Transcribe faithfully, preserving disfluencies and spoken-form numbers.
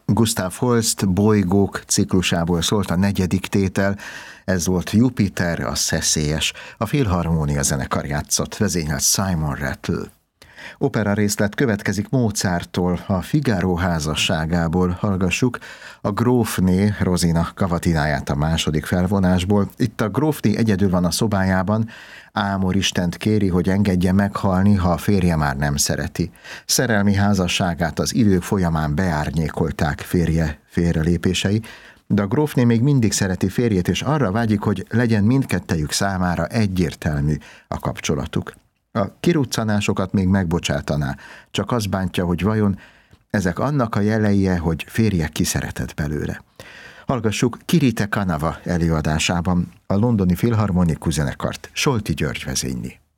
Gustav Holst Bolygók ciklusából szólt a negyedik tétel, ez volt Jupiter, a szeszélyes. A Filharmónia zenekar játszott, vezényelt Simon Rattle. Opera részlet következik Mozarttól, a Figaro házasságából hallgassuk a grófné Rozina Cavatináját a második felvonásból. Itt a grófné egyedül van a szobájában, Ámor Istent kéri, hogy engedje meghalni, ha a férje már nem szereti. Szerelmi házasságát az idők folyamán beárnyékolták férje félrelépései, de a grófné még mindig szereti férjét, és arra vágyik, hogy legyen mindkettejük számára egyértelmű a kapcsolatuk. A kiruccanásokat még megbocsátaná, csak az bántja, hogy vajon ezek annak a jeleje, hogy férje kiszeretett belőle. Hallgassuk Kirite Kanava előadásában a Londoni Filharmonikus Zenekart, Solti György vezényli.